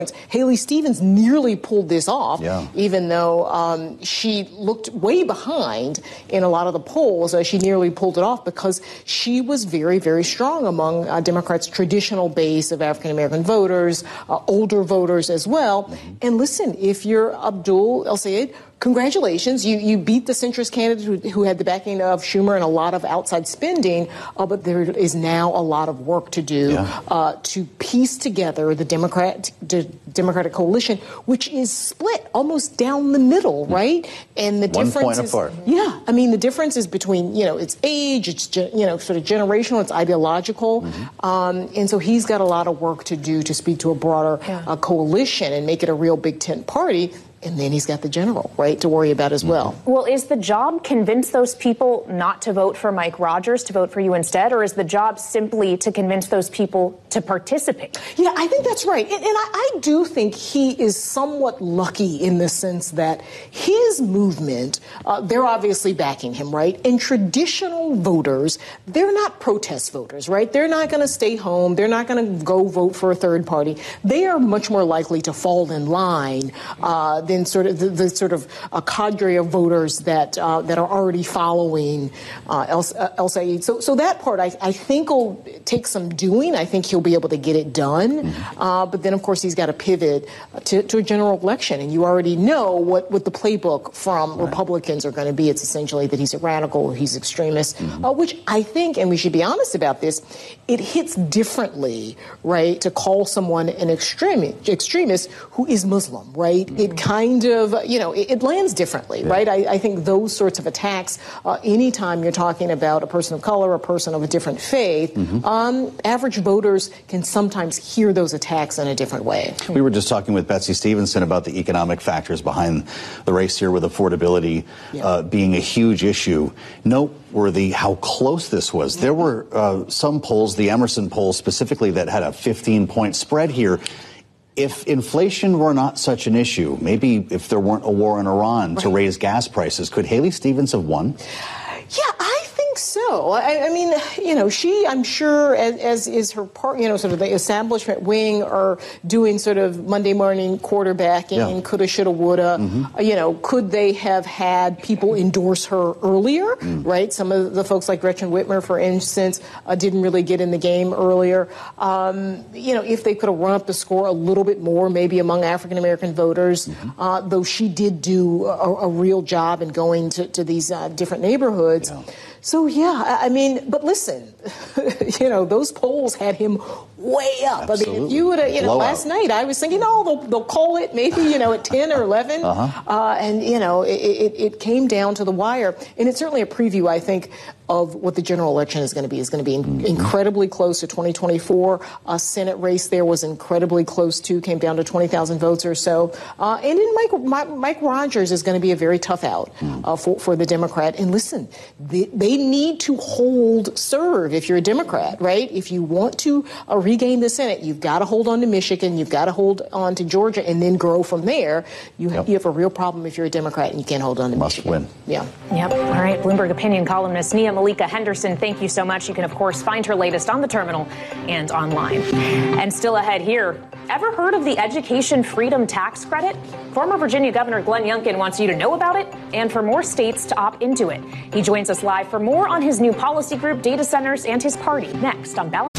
Haley Stevens nearly pulled this off, yeah. even though she looked way behind in a lot of the polls. She nearly pulled it off because she was very, very strong among Democrats' traditional base of African-American voters, older voters as well. Mm-hmm. And listen, if you're Abdul El-Sayed, congratulations. You beat the centrist candidate who had the backing of Schumer and a lot of outside spending, but there is now a lot of work to do to piece together the Democratic coalition, which is split almost down the middle, right? And the difference is, apart. Yeah, I mean, the difference is between, it's age, it's, sort of generational, it's ideological. Mm-hmm. And so he's got a lot of work to do to speak to a broader coalition and make it a real big tent party. And then he's got the general, right, to worry about as well. Well, is the job convince those people not to vote for Mike Rogers, to vote for you instead? Or is the job simply to convince those people to participate? Yeah, I think that's right. And I do think he is somewhat lucky in the sense that his movement, they're obviously backing him, right? And traditional voters, they're not protest voters, right? They're not going to stay home. They're not going to go vote for a third party. They are much more likely to fall in line than sort of the sort of a cadre of voters that are already following El-Sayed. So that part I think will take some doing. I think he'll be able to get it done. But then, of course, he's got to pivot to a general election. And you already know what the playbook from Republicans are going to be. It's essentially that he's a radical, he's extremist, which I think, and we should be honest about this, it hits differently, right, to call someone an extremist who is Muslim, right? It kind of, it lands differently, right? I think those sorts of attacks, anytime you're talking about a person of color, a person of a different faith, average voters can sometimes hear those attacks in a different way. We were just talking with Betsy Stevenson about the economic factors behind the race here, with affordability being a huge issue. Noteworthy how close this was. There were some polls, the Emerson poll specifically, that had a 15-point spread here. If inflation were not such an issue, maybe if there weren't a war in Iran to raise gas prices, could Haley Stevens have won? Yeah, I think so. I mean, she, I'm sure, as is her part, sort of the establishment wing, are doing sort of Monday morning quarterbacking, coulda, shoulda, woulda. Could they have had people endorse her earlier, right? Some of the folks like Gretchen Whitmer, for instance, didn't really get in the game earlier. If they could have run up the score a little bit more, maybe among African-American voters, though she did do a real job in going to these different neighborhoods. So, yeah, I mean, but listen, those polls had him way up. Absolutely. I mean, if you would have, last night I was thinking, they'll call it maybe, at 10 or 11. And, it came down to the wire. And it's certainly a preview, I think, of what the general election is going to be. It's going to be incredibly close to 2024. A Senate race there was incredibly close, too, came down to 20,000 votes or so. And then Mike Rogers is going to be a very tough out for the Democrat. And listen, they need to serve if you're a Democrat, right? If you want to regain the Senate, you've got to hold on to Michigan, you've got to hold on to Georgia, and then grow from there. You have a real problem if you're a Democrat and you can't hold on to Michigan. Must win. Yeah. Yep. All right. Bloomberg opinion columnist Nia Malika Henderson, thank you so much. You can, of course, find her latest on the Terminal and online. And still ahead here, ever heard of the Education Freedom Tax Credit? Former Virginia Governor Glenn Youngkin wants you to know about it and for more states to opt into it. He joins us live for more on his new policy group, data centers, and his party next on Balance.